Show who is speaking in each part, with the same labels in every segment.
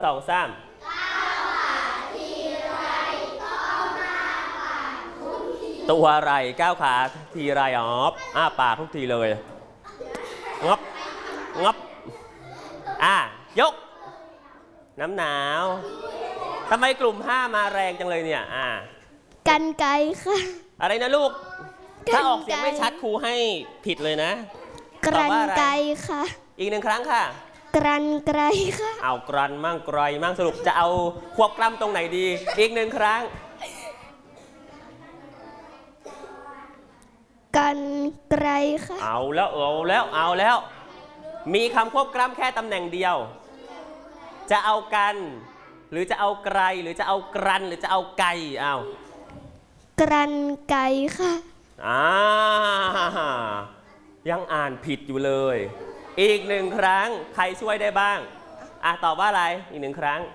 Speaker 1: สองสามตัวอะไรก้าวขาทีไรอ๋ออ้าปากทุกทีเลยงับงับยกน้ำหนาวทำไมกลุ่ม5มาแรงจังเลยเนี่ย
Speaker 2: กันไกรค่ะ
Speaker 1: อะไรนะลูกถ้าออกเสียงไม่ชัดครูให้ผิดเลยนะ
Speaker 2: กรันไกรค่ะ
Speaker 1: อีก1ครั้งค่ะ
Speaker 2: กรันไกรค่ะ
Speaker 1: เอากรันมั่งไกรมั่งสรุปจะเอาควบกล้ำตรงไหนดีอีก1ครั้ง
Speaker 2: กันไกรค่ะ
Speaker 1: เอาแล้วมีคำควบกล้ำแค่ตำแหน่งเดียวจะเอากันหรือจะเอาไกรหรือจะเอากรันหรือจะเอาไก่เอา
Speaker 2: กรันไกรค่ะ
Speaker 1: ยังอ่านผิดอยู่เลยอีก1ครั้งใครช่วยได้บ้างตอบว่าอะไรอีก1ครั้ง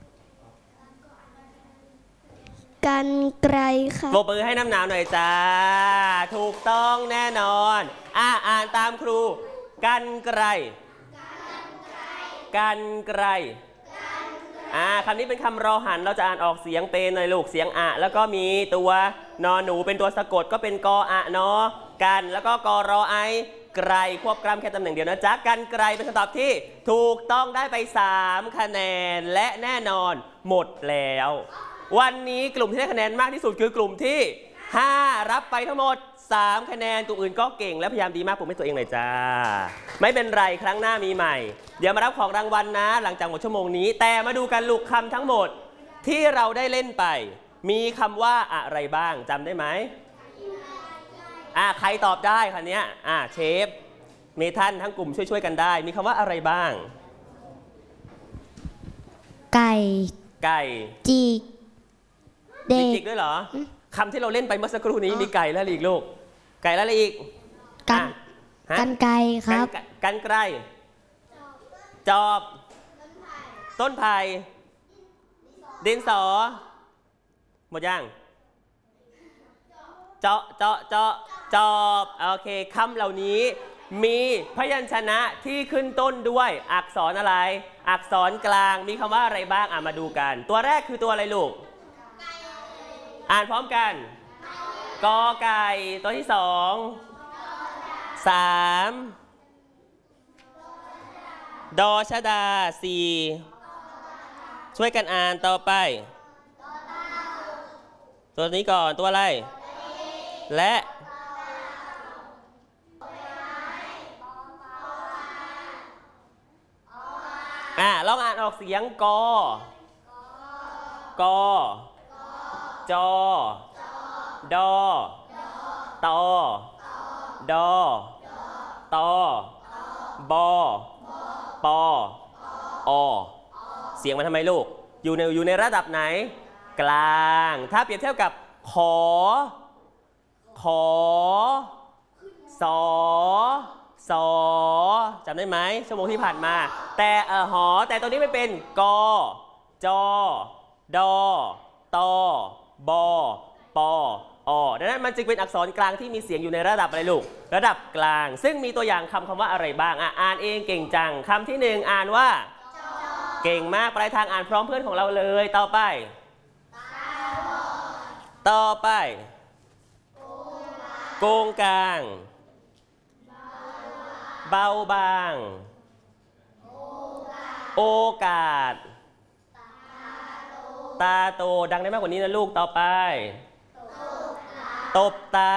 Speaker 2: กันไกรค่ะ
Speaker 1: ปรบมือให้น้ำหนาวหน่อยจ้าถูกต้องแน่นอนอ่านตามครูกันไกรกันไกรคำนี้เป็นคำรอหันเราจะอ่านออกเสียงเป็นหน่อยลูกเสียงแล้วก็มีตัวนอหนูเป็นตัวสะกดก็เป็นกอนอกันแล้วก็กรอไอไกรควบกล้ำแค่ตำแหน่งเดียวนะจ๊ะกันไกรเป็นคำตอบที่ถูกต้องได้ไป3คะแนนและแน่นอนหมดแล้ววันนี้กลุ่มที่ได้คะแนนมากที่สุดคือกลุ่มที่5รับไปทั้งหมด3คะแนนตัวอื่นก็เก่งและพยายามดีมากผมให้ตัวเองหน่อยจ้าไม่เป็นไรครั้งหน้ามีใหม่เดี๋ยวมารับของรางวัลนะหลังจากหมดชั่วโมงนี้แต่มาดูกันลูกคำทั้งหมดที่เราได้เล่นไปมีคำว่าอะไรบ้างจำได้ไหมใครตอบได้คันนี้เชฟเมทันทั้งกลุ่มช่วยกันได้มีคำว่าอะไรบ้าง
Speaker 2: ไก่จีกเด็ก
Speaker 1: ด้วยเหรอคำที่เราเล่นไปเมื่อสักครู่นี้มีไก่และอีกลูกไก่และอะไรอีก
Speaker 2: กันไกรครับ
Speaker 1: กันไกรจอบต้นไผ่ดินสอหมดยังเจาะจอบโอเคคำเหล่านี้มีพยัญชนะที่ขึ้นต้นด้วยอักษรอะไรอักษรกลางมีคำว่าอะไรบ้างมาดูกันตัวแรกคือตัวอะไรลูกอ่านพร้อมกันกอไก่ตัวที่2 3ดอชดา4ช่วยกันอ่านต่อไปตัวนี้ก่อนตัวอะไรและลองอ่านออกเสียงกจอดอตอดอตอบอปอเสียงมันทำไมลูกอยู่ในระดับไหนกลางถ้าเปรียบเทียบกับขอสอจำได้ไหมชั่วโมงที่ผ่านมาแต่แต่ตัวนี้ไม่เป็นกจดตบปดังนั้นมันจึงเป็นอักษรกลางที่มีเสียงอยู่ในระดับอะไรลูกระดับกลางซึ่งมีตัวอย่างคำว่าอะไรบ้างอ่านเองเก่งจังคำที่1อ่านว่าเก่งมากปลายทางอ่านพร้อมเพื่อนของเราเลยต่อไปโกงกลางเบาบางโอกาสตาโตดังได้มากกว่านี้นะลูกต่อไปตบตา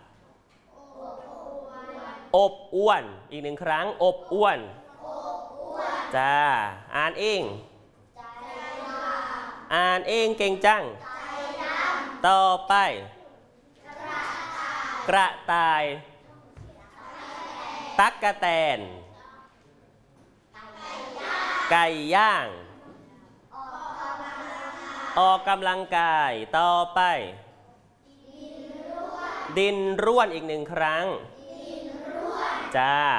Speaker 1: อบอ้วนอีก1ครั้งอบอ้วนจ้าอ่านเองเก่งจังต่อไปกระต่ายตั๊กแตนไก่ย่างออกกำลังกายต่อไปดินร่วนอีก1ครั้งจ้า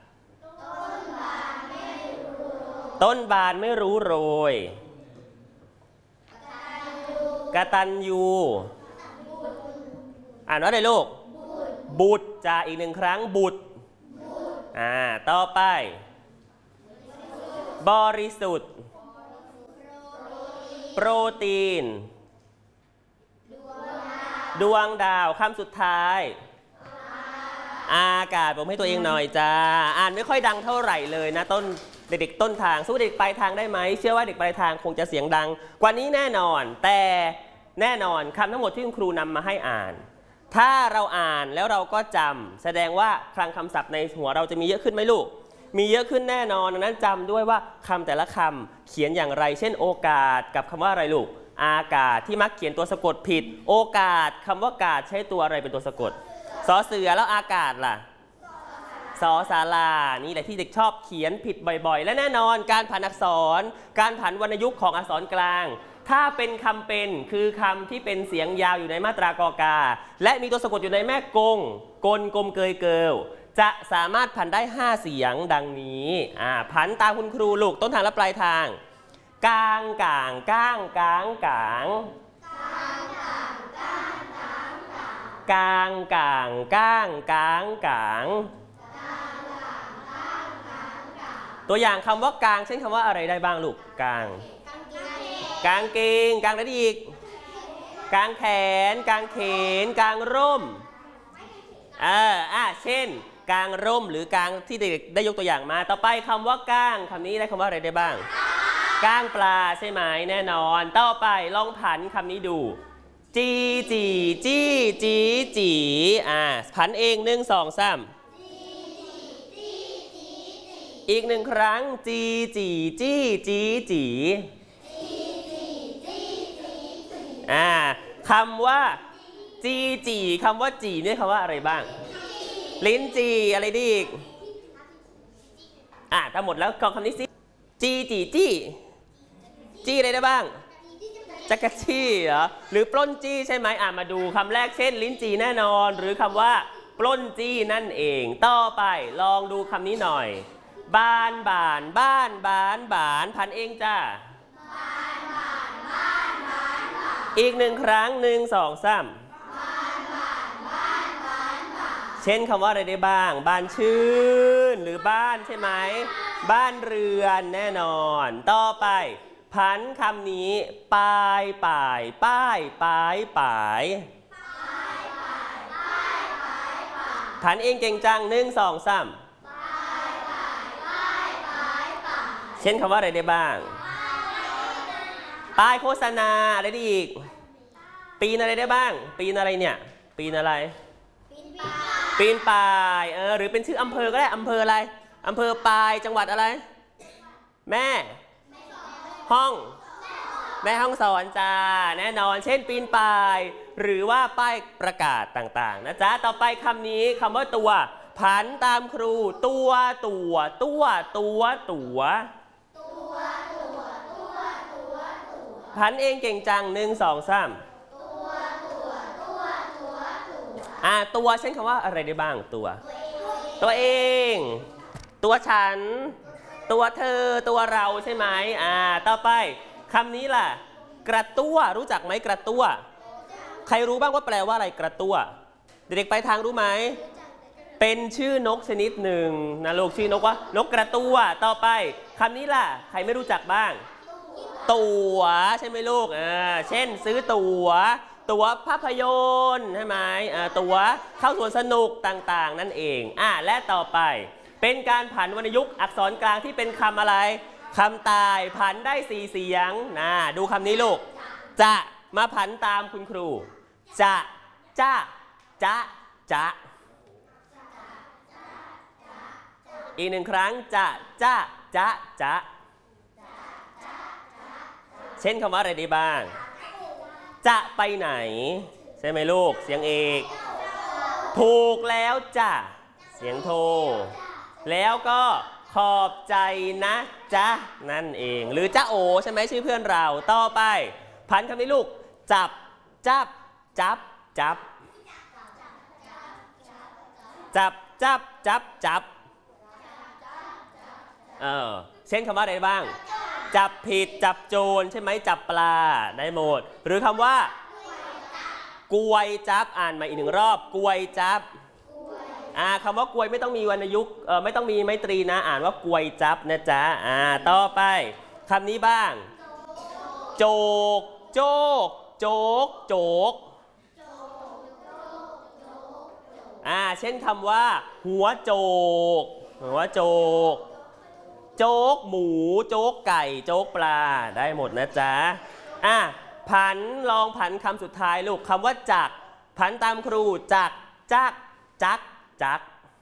Speaker 1: ต้นบานไม่รู้โรยกตัญญูอ่านว่าอะไรลูกบุตรจ้าอีก1ครั้งบุตรต่อไป บริสุทธิ์โปรตีนดวงดาวคำสุดท้ายอากาศผมให้ตัวเองหน่อยจ้าอ่านไม่ค่อยดังเท่าไหร่เลยนะต้นเด็กๆต้นทางสู้เด็กปลายทางได้ไหมเชื่อว่าเด็กปลายทางคงจะเสียงดังกว่านี้แน่นอนแต่แน่นอนคำทั้งหมดที่คุณครูนำมาให้อ่านถ้าเราอ่านแล้วเราก็จำแสดงว่าคลังคำศัพท์ในหัวเราจะมีเยอะขึ้นไหมลูกมีเยอะขึ้นแน่นอนดังนั้นจำด้วยว่าคำแต่ละคำเขียนอย่างไรเช่นโอกาสกับคำว่าอะไรลูกอากาศที่มักเขียนตัวสะกดผิดโอกาสคำว่ากาศใช้ตัวอะไรเป็นตัวสะกดสอเสือแล้วอากาศล่ะสอศาลานี่แหละที่เด็กชอบเขียนผิดบ่อยๆและแน่นอนการผันอักษรการผันวรรณยุกต์ของอักษรกลางถ้าเป็นคำเป็นคือคำที่เป็นเสียงยาวอยู่ในมาตรากอกาและมีตัวสะกดอยู่ในแม่กงกลกลมเกยเกิลจะสามารถผันได้5เสียงดังนี้ผันตามคุณครูลูกต้นทางและปลายทางกลางก่างก้างกลางก่างกลางก่างก้างกลางก่างตัวอย่างคำว่ากลางเช่นคำว่าอะไรได้บ้างลูกกลางกางเกงกางอะไรอีกกางแขนกางเขนกางร่มเช่นกางร่มหรือกางที่เด็กได้ยกตัวอย่างมาต่อไปคำว่าก้างคำนี้ได้คำว่าอะไรได้บ้างก้างปลาใช่ไหมแน่นอนต่อไปลองผันคำนี้ดูจีจีจี้จีจีผันเอง1 2 3อีก1ครั้งจีจีจี้จีจีคำว่าจีจีคำว่าจีนี่คำว่าอะไรบ้างลิ้นจีอะไรดีอีกถ้าหมดแล้วคำนี้สิจีจีจี้จี้อะไรได้บ้างจักรจี้เหรอหรือปล้นจี้ใช่ไหมมาดูคำแรกเช่นลิ้นจีแน่นอนหรือคำว่าปล้นจี้นั่นเองต่อไปลองดูคำนี้หน่อยบ้านบ้านบ้านบ้านบ้านผันเองจ้าอีก1ครั้ง1 2 3เช่นคำว่าอะไรได้บ้างบ้านชื่นหรือบ้านใช่ไหมบ้านเรือนแน่นอนต่อไปผันคำนี้ปลายป่ายป้ายปลายป่ายผันเองเก่งจัง1 2 3เช่นคำว่าอะไรได้บ้างป้ายโฆษณาอะไรได้อีกปีนอะไรได้บ้างปีนอะไรเนี่ยปีนอะไรปีนป่ายหรือเป็นชื่ออำเภอก็ได้อำเภออะไรอำเภอปายจังหวัดอะไรแม่ห้องสอนจ้าแน่นอนเช่นปีนป่ายหรือว่าป้ายประกาศต่างๆนะจ๊ะต่อไปคำนี้คำว่าตัวผันตามครูตัวผันเองเก่งจัง1 2 3ตัวเช่นคำว่าอะไรได้บ้างตัวเองตัวฉันตัวเธอตัวเราใช่ไหมต่อไปคำนี้ล่ะกระตั้วรู้จักไหมกระตั้วใครรู้บ้างว่าแปลว่าอะไรกระตั้วเด็กๆไปทางรู้ไหมเป็นชื่อนกชนิดหนึ่งนะลูกชื่อนกว่านกกระตั้วต่อไปคำนี้ล่ะใครไม่รู้จักบ้างตั๋วใช่ไหมลูกเช่นซื้อตั๋วภาพยนตร์ใช่ไหมตั๋วเข้าสวนสนุกต่างๆนั่นเองและต่อไปเป็นการผันวรรณยุกต์อักษรกลางที่เป็นคำอะไรคำตายผันได้4เสียงดูคำนี้ลูกจะมาผันตามคุณครูจะอีก1ครั้งจะเช่นคำว่าอะไรได้บ้างจะไปไหนใช่ไหมลูกเสียงเอกถูกแล้วจ้ะเสียงโทแล้วก็ขอบใจนะจ๊ะนั่นเองหรือจ๊ะโอใช่ไหมชื่อเพื่อนเราต่อไปผันคำนี้ลูกจับเช่นคำว่าอะไรบ้างจับผิดจับโจรใช่ไหมจับปลาได้หมดหรือคำว่ากวยจับอ่านมาอีก1รอบกวยจับคำว่ากวยไม่ต้องมีวรรณยุกต์ไม่ต้องมีไมตรีนะอ่านว่ากวยจับนะจ๊ะต่อไปคำนี้บ้างโจกโจกโจกโจกเช่นคำว่าหัวโจกหัวโจกโจ๊กหมูโจ๊กไก่โจ๊กปลาได้หมดนะจ๊ะผันลองผันคำสุดท้ายลูกคำว่าจักผันตามครูจักจักจักจัก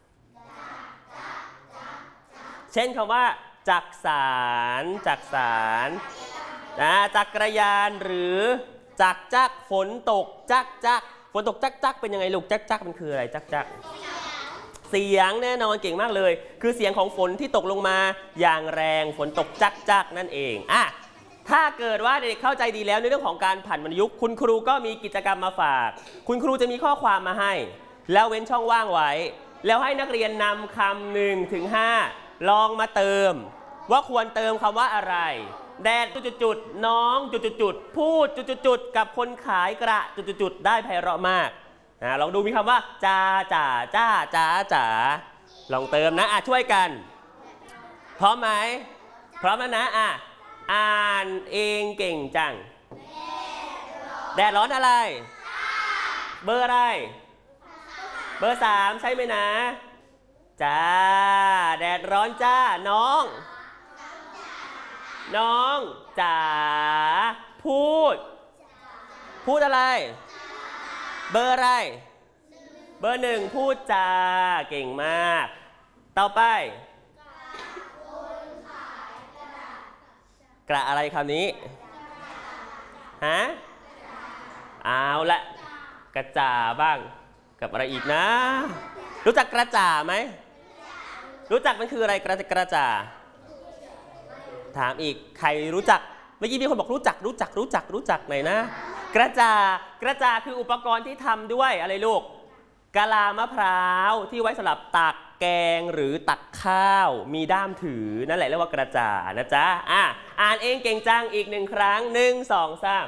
Speaker 1: เช่นคำว่าจักสารจักสารจักรยานหรือจักจักฝนตกจักจักฝนตกจักจักเป็นยังไงลูกจักจักมันคืออะไรจักจักเสียงแน่นอนเก่งมากเลยคือเสียงของฝนที่ตกลงมาอย่างแรงฝนตกจักจักนั่นเองถ้าเกิดว่าเด็กเข้าใจดีแล้วในเรื่องของการผันวรรณยุกต์คุณครูก็มีกิจกรรมมาฝากคุณครูจะมีข้อความมาให้แล้วเว้นช่องว่างไว้แล้วให้นักเรียนนำคำ1 ถึง 5ลองมาเติมว่าควรเติมคำว่าอะไรแดดจุดๆน้องจุดๆพูดจุดๆกับคนขายกระจุดๆได้ไพเราะมากลองดูมีคำว่าจ้าจ๋าจ้าจ๋าจ๋าลองเติมนะช่วยกันพร้อมไหมพร้อมแล้วนะอ่านเองเก่งจังแดดร้อนอะไรเบอร์อะไรเบอร์3ใช่ไหมนะจ้าแดดร้อนจ้าน้องจ๋าพูดอะไรเบอร์อะไรเบอร์1พูดจาเก่งมากต่อไปกระอะไรคำนี้เอาละกระจ่าบ้างกับอะไรอีกนะรู้จักกระจ่าไหมรู้จักมันคืออะไรกระจ่าถามอีกใครรู้จักเมื่อกี้มีคนบอกรู้จักไหนนะกระจ่าคืออุปกรณ์ที่ทำด้วยอะไรลูกกะลามะพร้าวที่ไว้สำหรับตักแกงหรือตักข้าวมีด้ามถือนั่นแหละเรียกว่ากระจ่านะจ๊ะอ่านเองเก่งจังอีก1 ครั้ง1 2 3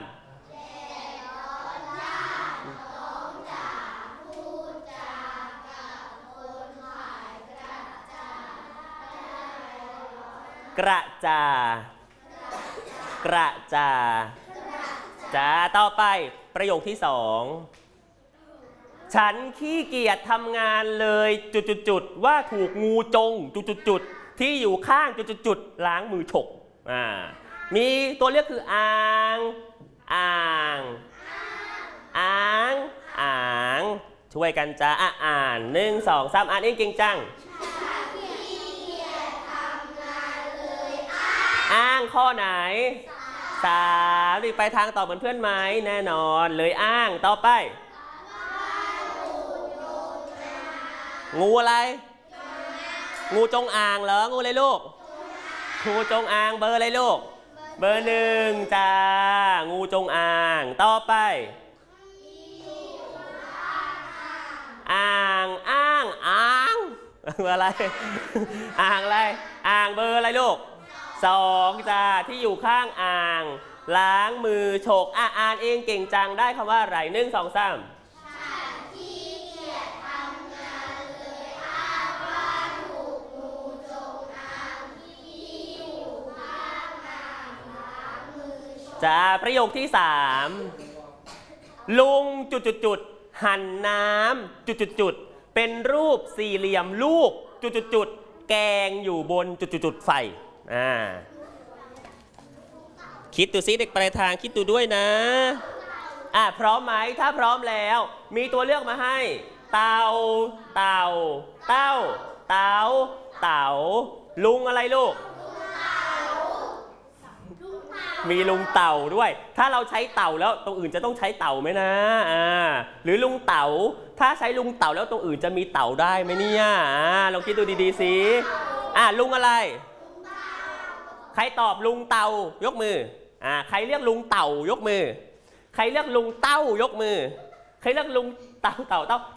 Speaker 1: กระจ่าจ้าต่อไปประโยคที่2ฉันขี้เกียจทำงานเลยจุดว่าถูกงูจงจุดที่อยู่ข้างจุดล้างมือฉกมีตัวเลือกคืออ่างช่วยกันจ้าอ่าน1 2 3อ่านเองเก่งจังอ้างข้อไหน3รีบไปทางตอบเหมือนเพื่อนไหมแน่นอนเลยอ้างต่อไปงูอะไรงูจงอางเหรองูอะไรลูกงูจงอางเบอร์อะไรลูกเบอร์1จ้างูจงอางต่อไปอ่างอะไรอ่างอะไรอ่างเบอร์อะไรลูก2จ้าที่อยู่ข้างอ่างล้างมือฉกอ่านเองเก่งจังได้คำว่าอะไร1 2 3จ้าประโยคที่3ลุงจุดหั่นน้ำจุดเป็นรูปสี่เหลี่ยมลูกจุดแกงอยู่บนจุดไฟคิดดูซิเด็กปลายทางคิดดูด้วยนะพร้อมไหมถ้าพร้อมแล้วมีตัวเลือกมาให้เต่าลุงอะไรลูกมีลุงเต่าด้วยถ้าเราใช้เต่าแล้วตรงอื่นจะต้องใช้เต่าไหมนะหรือลุงเต่าถ้าใช้ลุงเต่าแล้วตรงอื่นจะมีเต่าได้ไหมเนี่ยลองคิดดูดีๆสิลุงอะไรใครตอบลุงเต่ายกมือใครเรียกลุงเต่ายกมือใครเรียกลุงเต้ายกมือใครเรียกลุงเต่า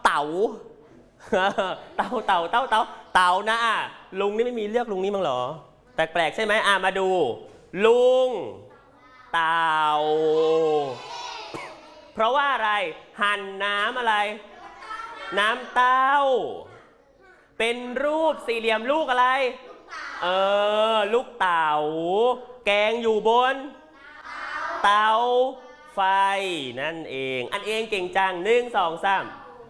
Speaker 1: นะลุงนี่ไม่มีเรียกลุงนี่มั้งเหรอแปลกๆใช่ไหมมาดูลุงเต่าเพราะว่าอะไรหั่นน้ำอะไรน้ำเต้าเป็นรูปสี่เหลี่ยมลูกอะไรลูกเต่าแกงอยู่บนเตาไฟนั่นเองอันเองเก่งจัง1 2 3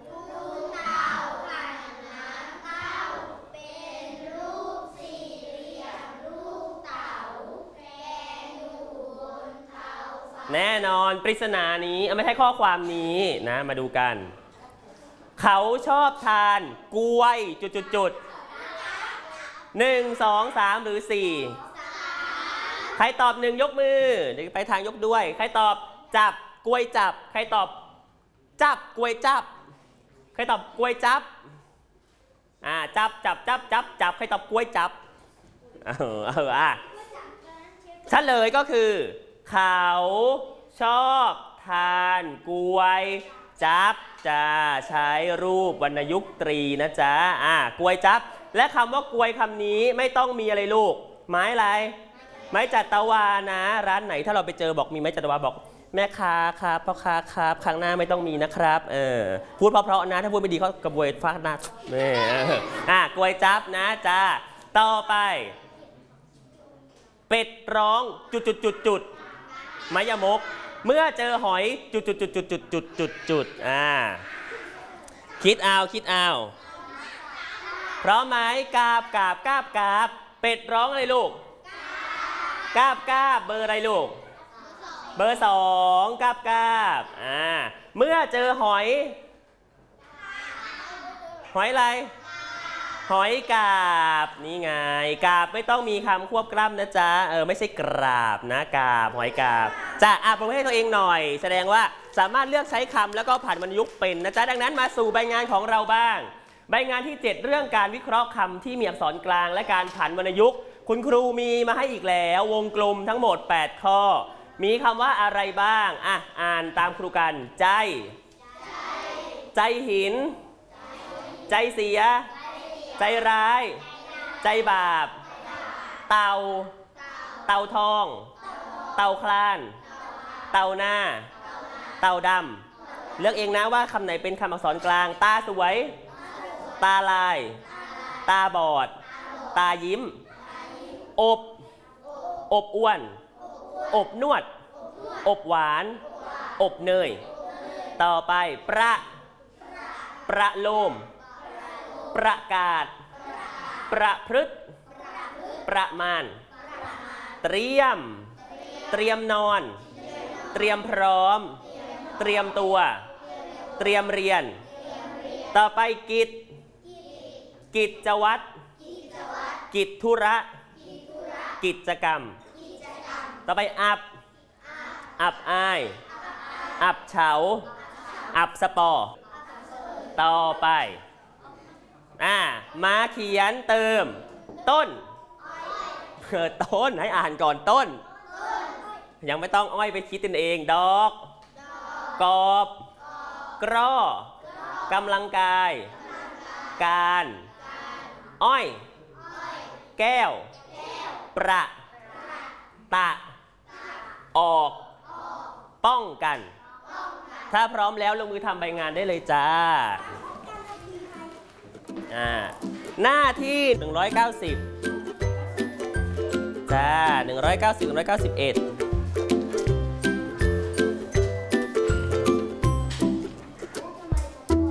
Speaker 1: แน่นอนปริศนานี้ไม่ใช่ข้อความนี้นะมาดูกันเขาชอบทานกล้วยจุดๆ1 2 3หรือ4ใครตอบ1ยกมือเดี๋ยวไปทางยกด้วยใครตอบจับกล้วยจับใครตอบจับกล้วยจับใครตอบกล้วยจับจับใครตอบกล้วยจับเฉลยก็คือเขาชอบทานกล้วยจับจะใช้รูปวรรณยุกต์ตรีนะจ๊ะกล้วยจับและคำว่ากล้วยคำนี้ไม่ต้องมีอะไรลูกไม้อะไรไม้จัตวานะร้านไหนถ้าเราไปเจอบอกมีไม้จัตวาบอกแม่ค้าครับพ่อค้าครับครั้งหน้าไม่ต้องมีนะครับพูดเพราะๆนะถ้าพูดไม่ดีเขากระบวยฟาดหน้ากล้วยจับนะจ๊ะต่อไปเป็ดร้องจุดไม้ยมกเมื่อเจอหอยจุดคิดเอาพร้อมไหมกาบเป็ดร้องอะไรลูกกาบเบอร์อะไรลูกเบอร์2กาบเมื่อเจอหอยอะไรหอยกาบนี่ไงกาบไม่ต้องมีคำควบกล้ำนะจ๊ะไม่ใช่กราบนะกาบหอยกาบจะปรบมือให้ตัวเองหน่อยแสดงว่าสามารถเลือกใช้คำแล้วก็ผ่านวรรณยุกต์เป็นนะจ๊ะดังนั้นมาสู่ใบงานของเราบ้างใบงานที่7เรื่องการวิเคราะห์คำที่มีอักษรกลางและการผันวรรณยุกต์คุณครูมีมาให้อีกแล้ววงกลมทั้งหมด8ข้อมีคำว่าอะไรบ้างอ่านตามครูกันใจหินใจเสียใจร้ายใจบาปเต่าทองเต่าคลานเต่าหน้าเต่าดำเลือกเองนะว่าคำไหนเป็นคำอักษรกลางตาสวยตาลายตาบอดตายิ้มอบอ้วนอบนวดอบหวานอบเนยต่อไปประโลมประกาศประพฤติประมาณเตรียมนอนเตรียมพร้อมเตรียมตัวเตรียมเรียนต่อไปกิจวัตรกิจธุระกิจกรรมต่อไปอับอายอับเฉาอับสปอต่อไปมาเขียนเติมต้นให้อ่านก่อนต้นยังไม่ต้องอ้อยไปคิดตนเองดอกกอบกรอกำลังกายการอ้อยแก้วประตะออกป้องกันถ้าพร้อมแล้วลงมือทำใบงานได้เลยจ้าหน้าที่190จ้า190 191